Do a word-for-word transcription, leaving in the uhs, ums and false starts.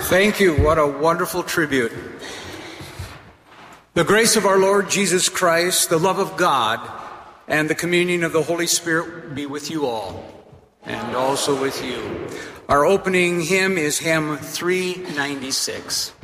Thank you. What a wonderful tribute. The grace of our Lord Jesus Christ, the love of God, and the communion of the Holy Spirit be with you all, and also with you. Our opening hymn is hymn three ninety-six.